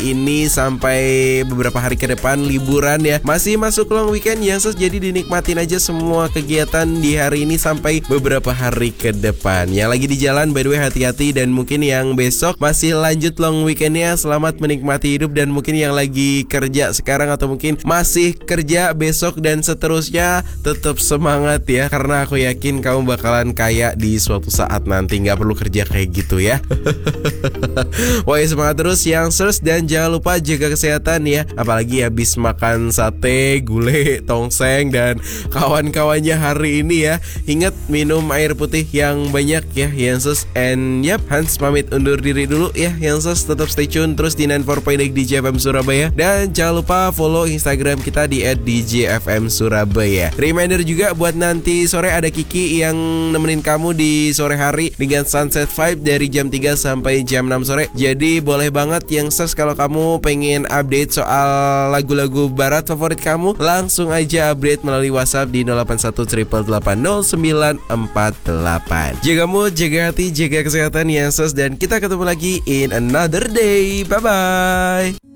ini sampai beberapa hari ke depan liburan ya. Masih masuk long weekend ya, jadi dinikmatin aja semua kegiatan di hari ini sampai beberapa hari ke depan. Yang lagi di jalan by the way hati-hati, dan mungkin yang besok masih lanjut long weekendnya, selamat menikmati hidup. Dan mungkin yang lagi kerja sekarang atau mungkin masih kerja besok dan seterusnya, tetap semangat ya, karena aku yakin kamu bakalan kaya di suatu saat nanti, nggak perlu kerja kayak gitu ya. Wah, semangat terus yang Youngsters, dan jangan lupa jaga kesehatan ya, apalagi habis makan sate, gulai, tongseng dan kawan-kawannya hari ini ya. Ingat minum air putih yang banyak ya Youngsters. And yap, Hans pamit undur diri dulu ya Youngsters, tetap stay tune terus di 94.8 DJ FM Surabaya, dan jangan lupa follow Instagram kita di @djfm Surabaya. Reminder juga buat nanti sore ada Kiki yang nemenin kamu di sore hari dengan Sunset Vibe dari jam 3 sampai jam 6 sore. Jadi boleh banget Youngsters, kalau kamu pengen update soal lagu-lagu barat favorit kamu, langsung aja update melalui WhatsApp di 0818880948. Jaga mood, jaga hati, jaga kesehatan Youngsters, dan kita ketemu lagi in another day. Bye bye.